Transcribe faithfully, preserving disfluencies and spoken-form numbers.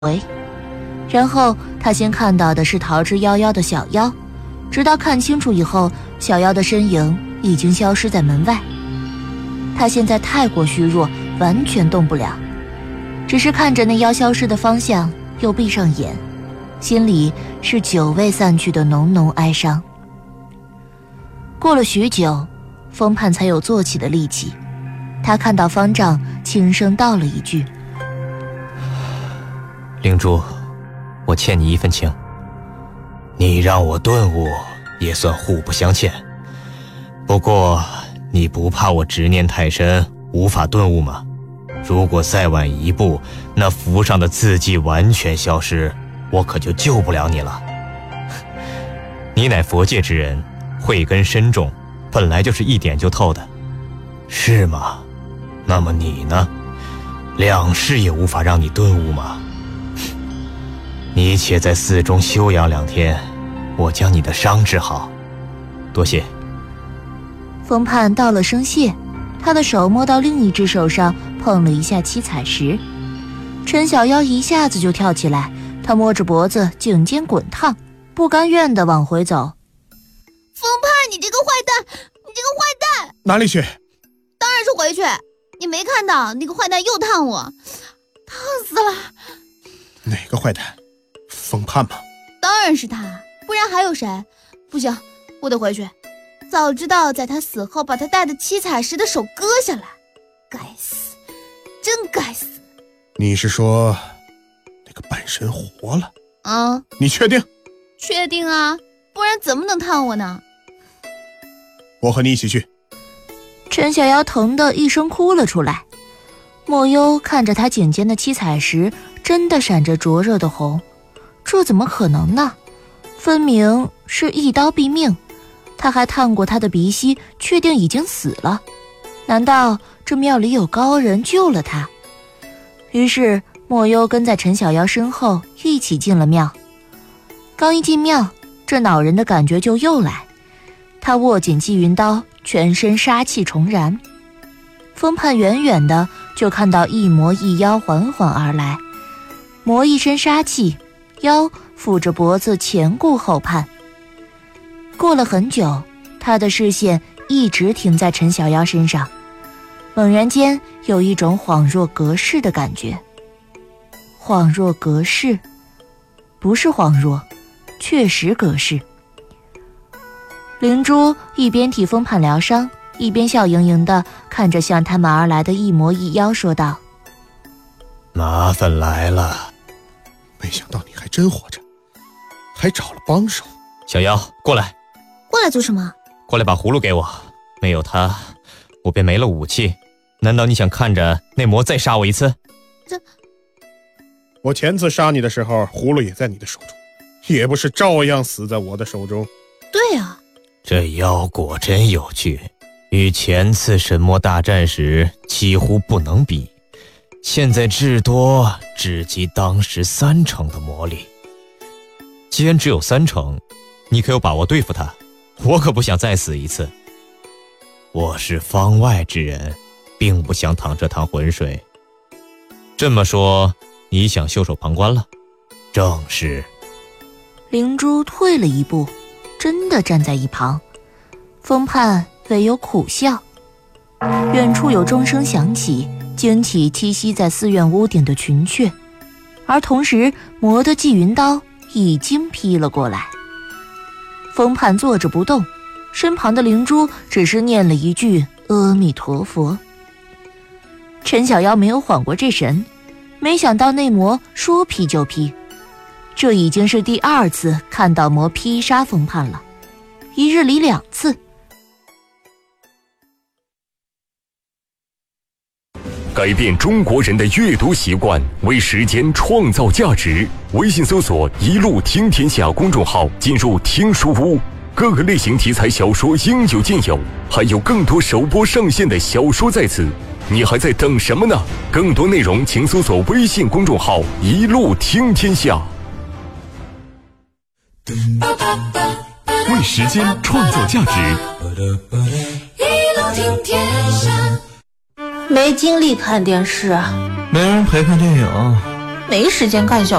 回。然后他先看到的是逃之夭夭的小妖，直到看清楚以后，小妖的身影已经消失在门外。他现在太过虚弱，完全动不了，只是看着那妖消失的方向，又闭上眼，心里是久未散去的浓浓哀伤。过了许久，风盼才有坐起的力气。他看到方丈，轻声道了一句： 灵珠，我欠你一份情。你让我顿悟，也算互不相欠。不过你不怕我执念太深，无法顿悟吗？如果再晚一步，那符上的字迹完全消失，我可就救不了你了。你乃佛界之人，慧根深重，本来就是一点就透的，是吗？那么你呢？两世也无法让你顿悟吗？你且在寺中休养两天，我将你的伤治好。多谢。 风盼道了声谢，他的手摸到另一只手上，碰了一下七彩石。陈小妖一下子就跳起来，他摸着脖子，颈肩滚烫，不甘愿地往回走。 风盼，你这个坏蛋，你这个坏蛋！ 哪里去？ 当然是回去。你没看到那个坏蛋又烫我，烫死了。 哪个坏蛋？风盼吗？ 当然是他，不然还有谁？不行，我得回去。早知道在他死后把他戴的七彩石的手割下来，该死，真该死。 你是说那个半神活了？ 啊， 你确定？ 确定啊，不然怎么能烫我呢？ 我和你一起去。 陈小妖疼得一声哭了出来。莫幽看着他颈间的七彩石，真的闪着灼热的红，这怎么可能呢？分明是一刀毙命，他还探过他的鼻息，确定已经死了。难道这庙里有高人救了他？于是莫幽跟在陈小妖身后一起进了庙。刚一进庙，这恼人的感觉就又来，他握紧积云刀，全身杀气重燃。风盼远远的就看到一魔一妖缓缓而来，魔一身杀气，妖抚着脖子前顾后盼。过了很久，他的视线一直停在陈小妖身上，猛然间有一种恍若隔世的感觉。恍若隔世，不是恍若，确实隔世。灵珠一边替风盼疗伤，一边笑盈盈地看着向他们而来的一魔一妖，说道： 麻烦来了。 没想到你还真活着，还找了帮手。 小妖，过来。 过来做什么？ 过来把葫芦给我，没有它，我便没了武器。难道你想看着那魔再杀我一次？ 这…… 我前次杀你的时候，葫芦也在你的手中，也不是照样死在我的手中。 对啊， 这妖果真有趣，与前次神魔大战时几乎不能比，现在至多只及当时三成的魔力。既然只有三成，你可有把握对付他？我可不想再死一次。我是方外之人，并不想淌这趟浑水。这么说，你想袖手旁观了？正是。 灵珠退了一步，真的站在一旁。风盼唯有苦笑。远处有钟声响起，惊起栖息在寺院屋顶的群雀，而同时魔的祭云刀已经劈了过来。风盼坐着不动，身旁的灵珠只是念了一句阿弥陀佛。陈小妖没有缓过这神，没想到那魔说劈就劈，这已经是第二次看到魔劈杀风盼了，一日里两次。 改变中国人的阅读习惯，为时间创造价值。微信搜索“一路听天下”公众号，进入听书屋，各个类型题材小说应有尽有，还有更多首播上线的小说在此，你还在等什么呢？更多内容请搜索微信公众号“一路听天下”。为时间创造价值， 一路听天下。 没精力看电视， 没人陪看电影， 没时间看小